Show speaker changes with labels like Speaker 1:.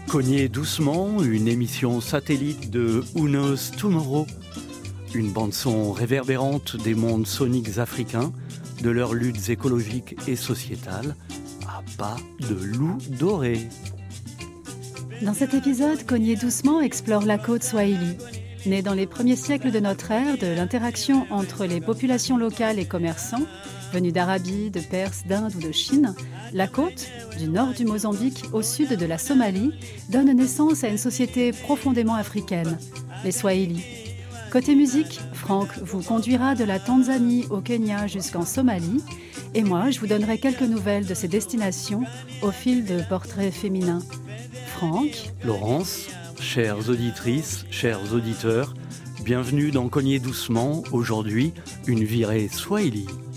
Speaker 1: Cognez doucement, une émission satellite de Who Knows Tomorrow, une bande-son réverbérante des mondes soniques africains, de leurs luttes écologiques et sociétales, à pas de loup doré.
Speaker 2: Dans cet épisode, Cognez doucement explore la côte Swahili. Née dans les premiers siècles de notre ère de l'interaction entre les populations locales et commerçants, venus d'Arabie, de Perse, d'Inde ou de Chine, la côte, du nord du Mozambique au sud de la Somalie, donne naissance à une société profondément africaine, les Swahili. Côté musique, Franck vous conduira de la Tanzanie au Kenya jusqu'en Somalie, et moi, je vous donnerai quelques nouvelles de ces destinations au fil de portraits féminins. Franck,
Speaker 1: Laurence, chères auditrices, chers auditeurs, bienvenue dans Cognez doucement, aujourd'hui, une virée Swahili.